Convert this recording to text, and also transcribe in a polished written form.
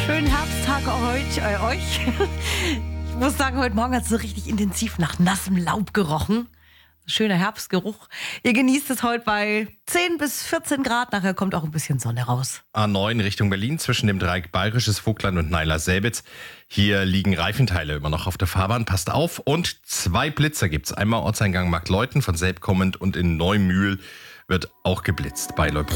schönen Herbsttag euch. Ich muss sagen, heute Morgen hat es so richtig intensiv nach nassem Laub gerochen. Schöner Herbstgeruch. Ihr genießt es heute bei 10 bis 14 Grad. Nachher kommt auch ein bisschen Sonne raus. A9 Richtung Berlin zwischen dem Dreieck Bayerisches Vogtland und Naila-Selbitz. Hier liegen Reifenteile immer noch auf der Fahrbahn. Passt auf. Und 2 Blitzer gibt's. Einmal Ortseingang Marktleuthen von Selb kommend und in Neumühl wird auch geblitzt bei Leupolz.